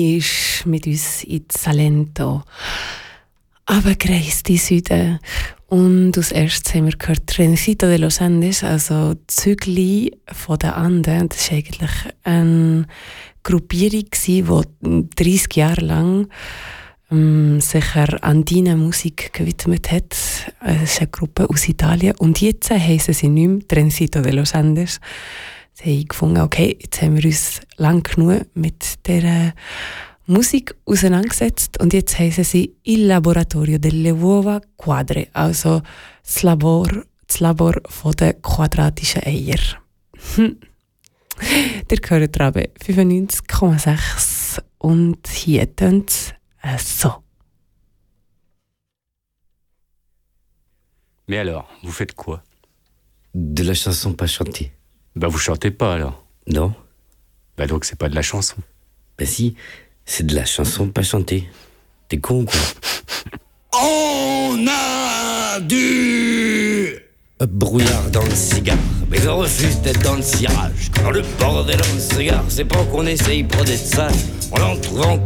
ist mit uns in Salento runtergereist in Süden. Und als erstes haben wir gehört Trencito de los Andes, also Zügli von den Anden. Das war eigentlich eine Gruppierung, die 30 Jahre lang sich der Andina-Musik gewidmet hat. Es ist eine Gruppe aus Italien. Und jetzt heissen sie nicht mehr Trencito de los Andes. Sie haben gefunden, okay, jetzt haben wir uns lang genug mit dieser Musik auseinandergesetzt und jetzt heissen sie Il Laboratorio delle Uova Quadre, also das Labor von den quadratischen Eier. Ihr hört Rabe 95,6 und hier tönt es so. Mais alors, vous faites quoi? De la chanson pas chantée. Bah vous chantez pas alors. Non? Bah donc c'est pas de la chanson. Bah si, c'est de la chanson pas chantée. T'es con ou quoi? On a du brouillard dans le cigare, mais on refuse d'être dans le cirage. Quand le bordel en cigare, c'est pas qu'on essaye pas d'être sage. On en trouve